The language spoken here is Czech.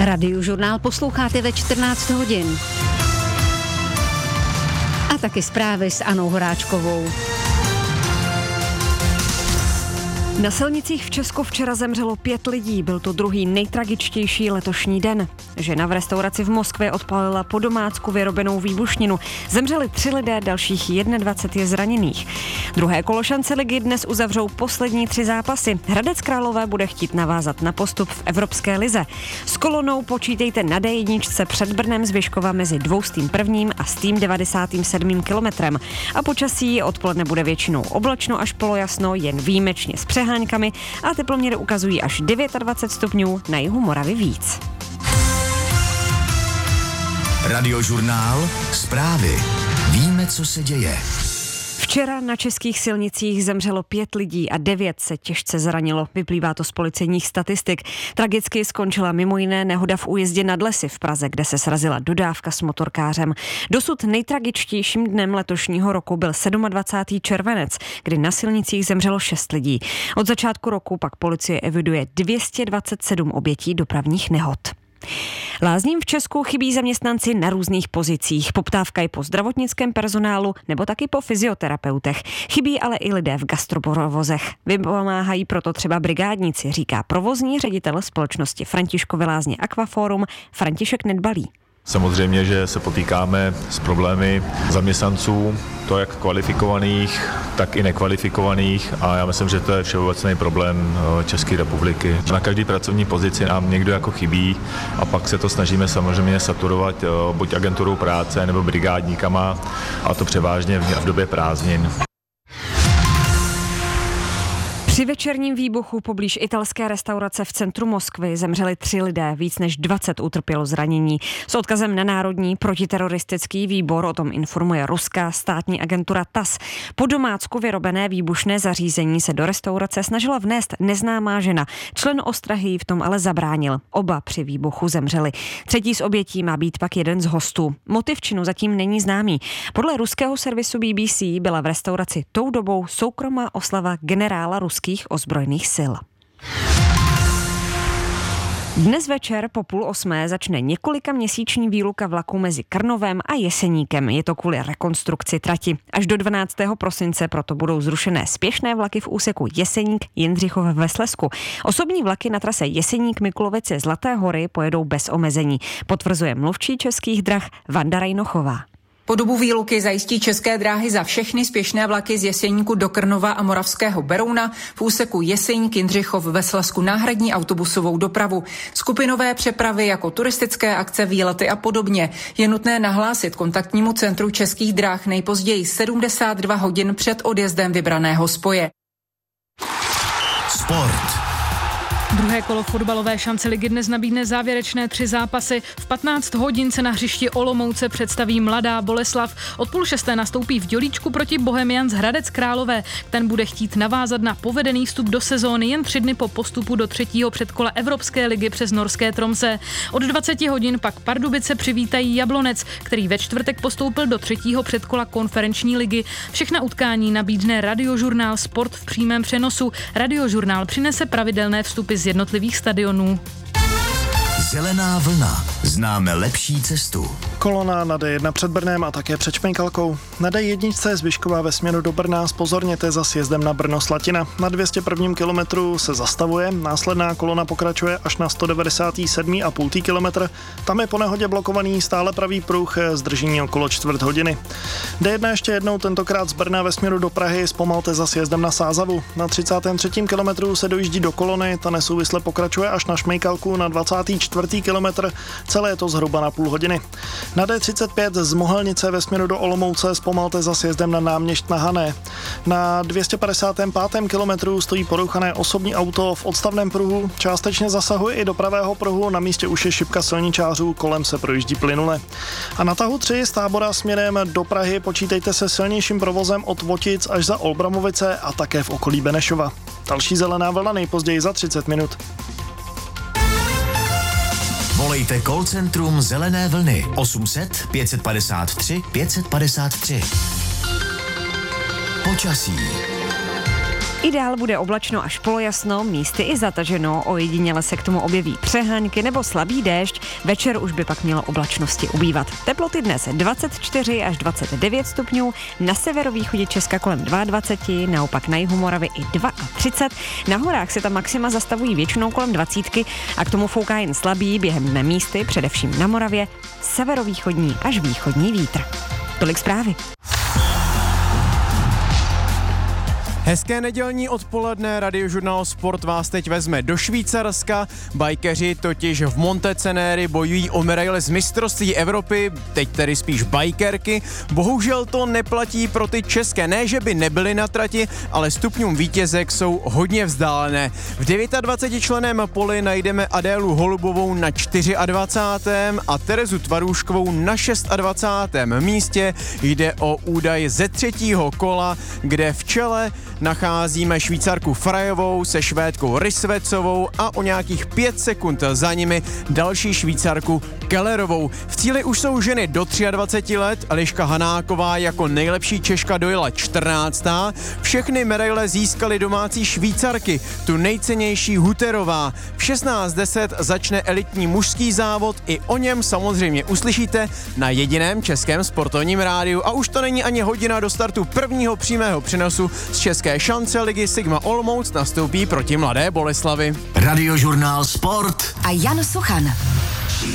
Radiožurnál posloucháte ve 14 hodin. A taky zprávy s Anou Horáčkovou. Na silnicích v Česku včera zemřelo 5 lidí, byl to druhý nejtragičtější letošní den. Žena v restauraci v Moskvě odpálila po domácku vyrobenou výbušninu. Zemřeli 3 lidé, dalších 21 je zraněných. Druhé kolo šance ligy dnes uzavřou poslední 3 zápasy. Hradec Králové bude chtít navázat na postup v Evropské lize. S kolonou počítejte na D1 před Brnem z Vyškova mezi 201. a 97. kilometrem. A počasí odpoledne bude většinou oblačno až polojasno, jen výjimečně s přeháňkami a teploměry ukazují až 29 stupňů, na jihu Moravy víc. Radiožurnál, zprávy. Víme, co se děje. Včera na českých silnicích zemřelo 5 lidí a 9 se těžce zranilo. Vyplývá to z policejních statistik. Tragicky skončila mimo jiné nehoda v újezdě nad Lesy v Praze, kde se srazila dodávka s motorkářem. Dosud nejtragičtějším dnem letošního roku byl 27. červenec, kdy na silnicích zemřelo 6 lidí. Od začátku roku pak policie eviduje 227 obětí dopravních nehod. Lázním v Česku chybí zaměstnanci na různých pozicích. Poptávka je po zdravotnickém personálu nebo taky po fyzioterapeutech. Chybí ale i lidé v gastroprovozech. Vypomáhají proto třeba brigádníci, říká provozní ředitel společnosti Františkovy lázně Aquaforum František Nedbalý. Samozřejmě, že se potýkáme s problémy zaměstnanců, to jak kvalifikovaných, tak i nekvalifikovaných a já myslím, že to je všeobecný problém České republiky. Na každé pracovní pozici nám někdo jako chybí a pak se to snažíme samozřejmě saturovat buď agenturou práce nebo brigádníkama a to převážně v době prázdnin. Při večerním výbuchu poblíž italské restaurace v centru Moskvy zemřeli 3 lidé, víc než 20 utrpělo zranění. S odkazem na Národní protiteroristický výbor o tom informuje ruská státní agentura TASS. Po domácku vyrobené výbušné zařízení se do restaurace snažila vnést neznámá žena. Člen ostrahy jí v tom ale zabránil. Oba při výbuchu zemřeli. Třetí z obětí má být pak jeden z hostů. Motiv činu zatím není známý. Podle ruského servisu BBC byla v restauraci tou dobou soukromá oslava generála ruských ozbrojených sil. Dnes večer po 7:30 začne několikaměsíční výluka vlaku mezi Krnovem a Jeseníkem. Je to kvůli rekonstrukci trati. Až do 12. prosince proto budou zrušené spěšné vlaky v úseku Jeseník-Jindřichov ve Slezsku. Osobní vlaky na trase Jeseník-Mikulovice Zlaté Hory pojedou bez omezení, potvrzuje mluvčí Českých drah Vanda Rajnochová. Po dobu výluky zajistí České dráhy za všechny spěšné vlaky z Jeseníku do Krnova a Moravského Berouna v úseku Jeseník-Jindřichov ve Slezsku náhradní autobusovou dopravu. Skupinové přepravy jako turistické akce, výlety a podobně je nutné nahlásit kontaktnímu centru Českých dráh nejpozději 72 hodin před odjezdem vybraného spoje. Sport. Druhé kolo fotbalové šance ligy dnes nabídne závěrečné 3 zápasy. V 15 hodin se na hřišti Olomouce představí Mladá Boleslav. Od 5:30 nastoupí v Dělíčku proti Bohemians Hradec Králové. Ten bude chtít navázat na povedený vstup do sezóny jen 3 dny po postupu do 3. předkola Evropské ligy přes norské Tromsø. Od 20 hodin pak Pardubice přivítají Jablonec, který ve čtvrtek postoupil do 3. předkola konferenční ligy. Všechna utkání nabídne Radiožurnál Sport v přímém přenosu. Radiožurnál přinese pravidelné vstupy z jednotlivých stadionů. Zelená vlna. Známe lepší cestu. Kolona na D1 před Brnem a také před Šmejkalkou. Na D1 z Vyškova ve směru do Brna zpozorněte za sjezdem na Brno-Slatina. Na 201. kilometru se zastavuje, následná kolona pokračuje až na 197,5 kilometr. Tam je po nehodě blokovaný stále pravý pruh, zdržení okolo čtvrt hodiny. D1 ještě jednou, tentokrát z Brna ve směru do Prahy, zpomalte za sjezdem na Sázavu. Na 33. kilometru se dojíždí do kolony, ta nesouvisle pokračuje až na Šmejkalku na 24. kilometr, celé je to zhruba na půl hodiny. Na D35 z Mohelnice ve směru do Olomouce zpomalte za sjezdem na Náměšť na Hané. Na 255. kilometru stojí porouchané osobní auto v odstavném pruhu, částečně zasahuje i do pravého pruhu, na místě už je šipka silničářů, kolem se projíždí plynule. A na tahu 3 z Tábora směrem do Prahy počítejte se silnějším provozem od Votic až za Olbramovice a také v okolí Benešova. Další zelená vlna nejpozději za 30 minut. Volejte call centrum Zelené vlny 800 553 553. Počasí. I dál bude oblačno až polojasno, místy i zataženo, ojediněle se k tomu objeví přehánky nebo slabý déšť, večer už by pak mělo oblačnosti ubývat. Teploty dnes 24 až 29 stupňů, na severovýchodě Česka kolem 22, naopak na jihu Moravy i 32. Na horách se tam maxima zastavují většinou kolem 20 a k tomu fouká jen slabý během dne místy, především na Moravě, severovýchodní až východní vítr. Tolik zprávy. Hezké nedělní odpoledne, Radiožurnál Sport vás teď vezme do Švýcarska. Bajkeři totiž v Monteceneri bojují o medaile z mistrovství Evropy, teď tedy spíš bajkerky. Bohužel to neplatí pro ty české, ne že by nebyly na trati, ale stupňům vítězek jsou hodně vzdálené. V 29členném poli najdeme Adélu Holubovou na 24. a Terezu Tvarůškovou na 26. místě. Jde o údaj ze 3. kola, kde v čele nacházíme Švýcarku Frajovou se Švédkou Rysvecovou a o nějakých 5 sekund za nimi další Švýcarku Kellerovou. V cíli už jsou ženy do 23 let, Eliška Hanáková jako nejlepší Češka dojela 14. Všechny medaile získaly domácí Švýcarky, tu nejcennější Huterová. V 16:10 začne elitní mužský závod, i o něm samozřejmě uslyšíte na jediném českém sportovním rádiu. A už to není ani hodina do startu prvního přímého přenosu z České šance ligy. Sigma Olomouc nastoupí proti Mladé Boleslavi. Radiožurnál Sport a Jan Suchan.